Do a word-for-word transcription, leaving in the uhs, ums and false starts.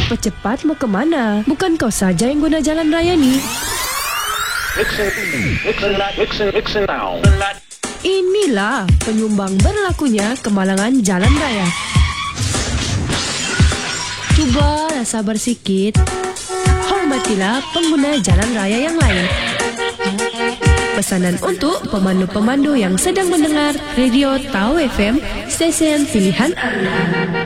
cepat-cepat mau kemana? Bukan kau saja yang guna jalan raya ni. Listen, listen, listen, listen now. Inilah penyumbang berlakunya kemalangan jalan raya. Cubalah sabar sikit. Hormatilah pengguna jalan raya yang lain. Pesanan untuk pemandu-pemandu yang sedang mendengar Radio Tau F M, stesen pilihan.